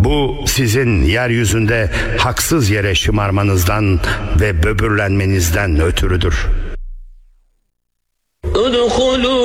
Bu sizin yeryüzünde haksız yere şımarmanızdan ve böbürlenmenizden ötürüdür.